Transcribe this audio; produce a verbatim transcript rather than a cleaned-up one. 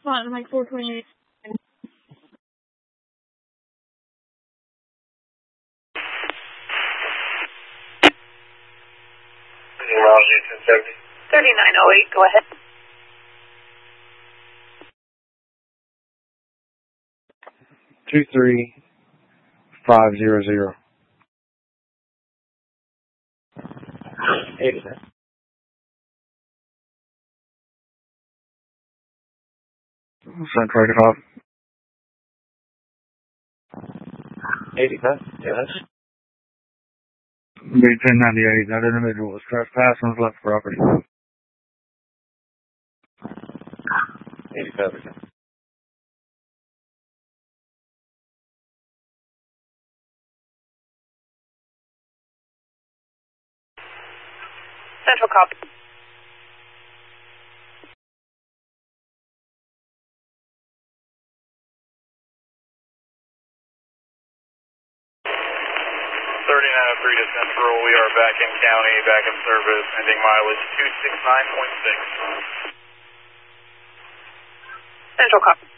spot in like four twenty-eight. thirty-nine oh eight, go ahead. Two three five zero zero. eighty, sir. Central eighty-five. eighty-five, yes. B ten ninety-eight, that individual was trespassing and left property. eighty-five percent. Central copy. thirty-nine oh three to Central, we are back in county, back in service, ending mileage two six nine point six. Central copy.